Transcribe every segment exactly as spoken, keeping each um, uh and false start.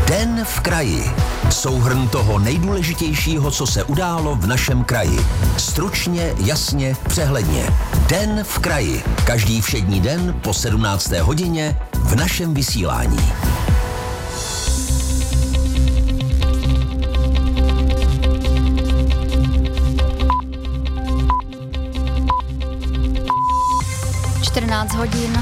Den v kraji. Souhrn toho nejdůležitějšího, co se událo v našem kraji. Stručně, jasně, přehledně. Den v kraji. Každý všední den po sedmnácté hodině v našem vysílání. čtrnáct hodin.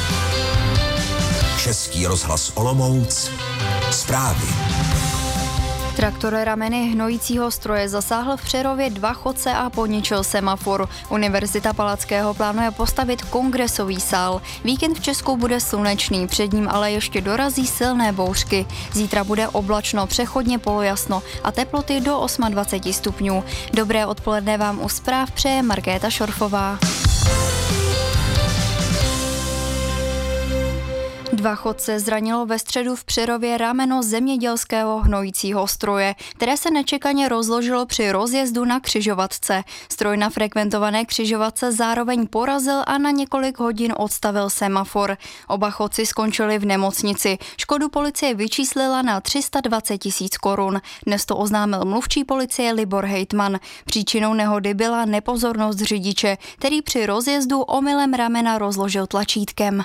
Český rozhlas Olomouc. Zprávy. Traktor rameny hnojícího stroje zasáhl v Přerově dva chodce a poničil semafor. Univerzita Palackého plánuje postavit kongresový sál. Víkend v Česku bude slunečný, před ním ale ještě dorazí silné bouřky. Zítra bude oblačno, přechodně polojasno a teploty do dvacet osm stupňů. Dobré odpoledne vám u zpráv přeje Markéta Šorfová. Dva chodce zranilo ve středu v Přerově rameno zemědělského hnojícího stroje, které se nečekaně rozložilo při rozjezdu na křižovatce. Stroj na frekventované křižovatce zároveň porazil a na několik hodin odstavil semafor. Oba chodci skončili v nemocnici. Škodu policie vyčíslila na tři sta dvacet tisíc korun. Dnes to oznámil mluvčí policie Libor Hejtman. Příčinou nehody byla nepozornost řidiče, který při rozjezdu omylem ramena rozložil tlačítkem.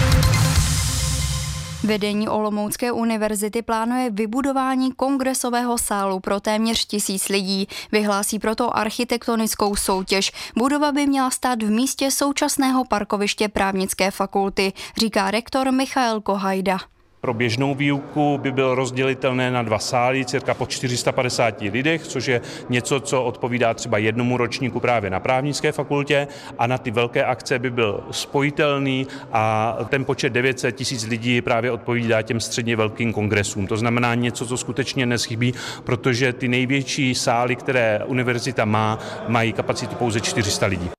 Vedení Olomoucké univerzity plánuje vybudování kongresového sálu pro téměř tisíc lidí. Vyhlásí proto architektonickou soutěž. Budova by měla stát v místě současného parkoviště právnické fakulty, říká rektor Michael Kohajda. Pro běžnou výuku by bylo rozdělitelné na dva sály, cirka po čtyři sta padesáti lidech, což je něco, co odpovídá třeba jednomu ročníku právě na právnické fakultě, a na ty velké akce by byl spojitelný a ten počet devět set tisíc lidí právě odpovídá těm středně velkým kongresům. To znamená něco, co skutečně neschybí, protože ty největší sály, které univerzita má, mají kapacitu pouze čtyři sta lidí.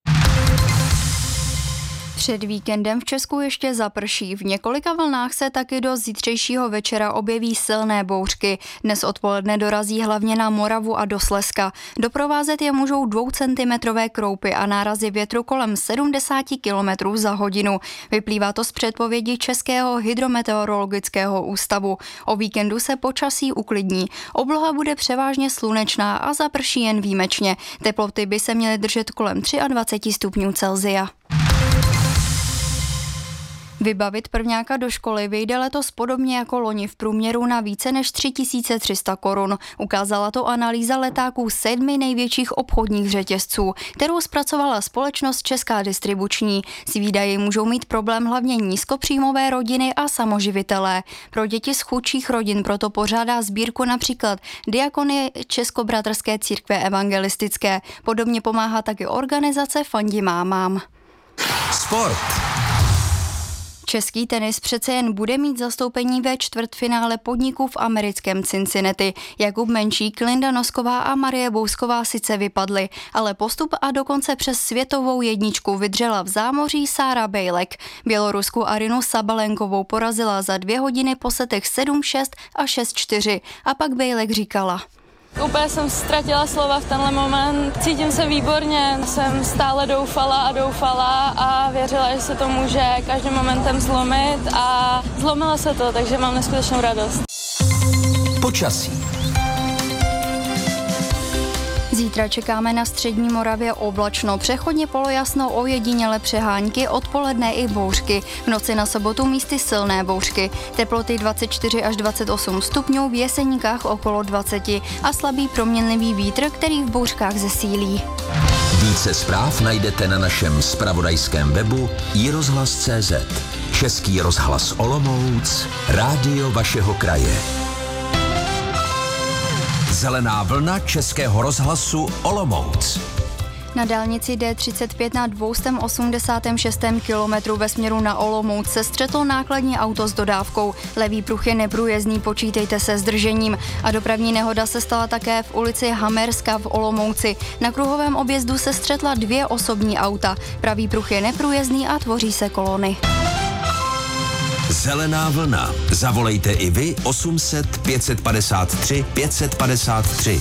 Před víkendem v Česku ještě zaprší. V několika vlnách se taky do zítřejšího večera objeví silné bouřky. Dnes odpoledne dorazí hlavně na Moravu a do Slezska. Doprovázet je můžou dvoucentimetrové kroupy a nárazy větru kolem sedmdesát kilometrů za hodinu. Vyplývá to z předpovědi Českého hydrometeorologického ústavu. O víkendu se počasí uklidní. Obloha bude převážně slunečná a zaprší jen výjimečně. Teploty by se měly držet kolem dvacet tři stupňů Celsia. Vybavit prvňáka do školy vyjde letos podobně jako loni v průměru na více než tři tisíce tři sta korun. Ukázala to analýza letáků sedmi největších obchodních řetězců, kterou zpracovala společnost Česká distribuční. S výdaji můžou mít problém hlavně nízkopříjmové rodiny a samoživitelé. Pro děti z chudších rodin proto pořádá sbírku například Diakonie Českobratrské církve evangelistické. Podobně pomáhá taky organizace Fandi mámám. Sport. Český tenis přece jen bude mít zastoupení ve čtvrtfinále podniků v americkém Cincinnati. Jakub Menšík, Linda Nosková a Marie Bousková sice vypadly, ale postup a dokonce přes světovou jedničku vydřela v zámoří Sára Bejlek. Bělorusku Arinu Sabalenkovou porazila za dvě hodiny po setech sedm šest a šest čtyři a pak Bejlek říkala: Úplně jsem ztratila slova v tenhle moment. Cítím se výborně, jsem stále doufala a doufala a věřila, že se to může každým momentem zlomit a zlomilo se to, takže mám neskutečnou radost. Počasí. Zítra čekáme na střední Moravě oblačno, přechodně polojasno, ojediněle přehánky, odpoledne i bouřky. V noci na sobotu místy silné bouřky. Teploty dvacet čtyři až dvacet osm stupňů, v Jeseníkách okolo dvacet a slabý proměnlivý vítr, který v bouřkách zesílí. Více zpráv najdete na našem zpravodajském webu i rozhlas tečka cé zet. Český rozhlas Olomouc, rádio vašeho kraje. Zelená vlna Českého rozhlasu Olomouc. Na dálnici D třicet pět na dvě stě osmdesát šest kilometrů ve směru na Olomouc se střetlo nákladní auto s dodávkou. Levý pruh je neprůjezdný, počítejte se zdržením. A dopravní nehoda se stala také v ulici Hamerska v Olomouci. Na kruhovém objezdu se střetla dvě osobní auta. Pravý pruh je neprůjezdný a tvoří se kolony. Zelená vlna. Zavolejte i vy osm set pět padesát tři pět padesát tři.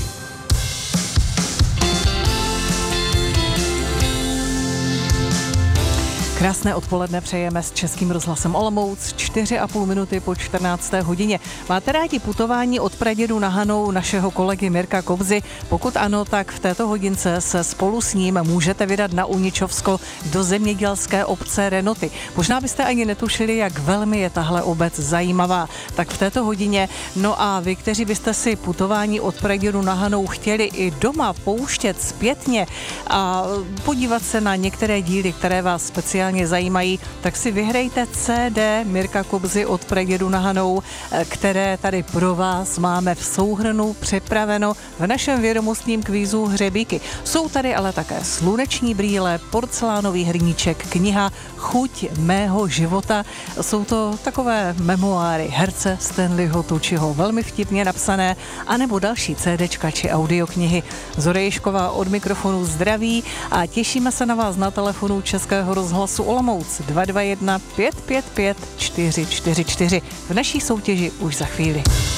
Krásné odpoledne přejeme s Českým rozhlasem Olomouc, čtyři a půl minuty po čtrnácté hodině. Máte rádi putování od pradědu na Hanou našeho kolegy Mirka Kobzy? Pokud ano, tak v této hodince se spolu s ním můžete vydat na Uničovsko do zemědělské obce Renoty. Možná byste ani netušili, jak velmi je tahle obec zajímavá. Tak v této hodině, no a vy, kteří byste si putování od pradědu na Hanou chtěli i doma pouštět zpětně a podívat se na některé díly, které vás speciálně zajímají, tak si vyhrajte C D Mirka Kobzy od pradědu na Hanou, které tady pro vás máme v souhrnu připraveno v našem vědomostním kvízu Hřebíky. Jsou tady ale také sluneční brýle, porcelánový hrníček, kniha Chuť mého života. Jsou to takové memoáry herce Stanleyho Tucciho, velmi vtipně napsané, anebo další CDčka či audioknihy. Zora Ježková od mikrofonu zdraví a těšíme se na vás na telefonu Českého rozhlasu Olomouc dva dva jedna pět pět pět čtyři čtyři čtyři v naší soutěži už za chvíli.